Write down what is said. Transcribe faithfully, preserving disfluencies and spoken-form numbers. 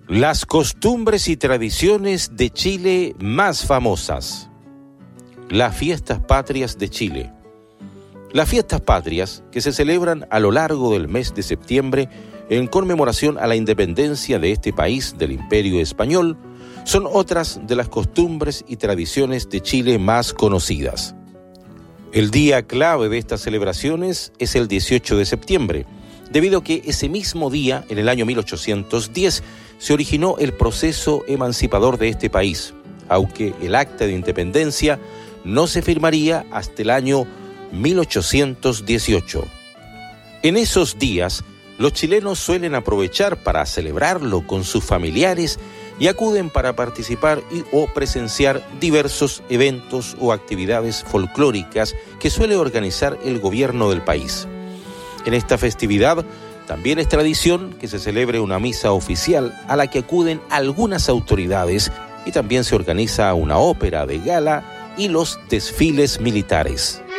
Las costumbres y tradiciones de Chile más famosas. Las fiestas patrias de Chile. Las fiestas patrias, que se celebran a lo largo del mes de septiembre en conmemoración a la independencia de este país del Imperio Español, son otras de las costumbres y tradiciones de Chile más conocidas. El día clave de estas celebraciones es el dieciocho de septiembre, debido a que ese mismo día, en el año mil ochocientos diez, se originó el proceso emancipador de este país, aunque el acta de independencia no se firmaría hasta el año mil ochocientos dieciocho. En esos días, los chilenos suelen aprovechar para celebrarlo con sus familiares y acuden para participar y o presenciar diversos eventos o actividades folclóricas que suele organizar el gobierno del país. En esta festividad también es tradición que se celebre una misa oficial a la que acuden algunas autoridades y también se organiza una ópera de gala y los desfiles militares.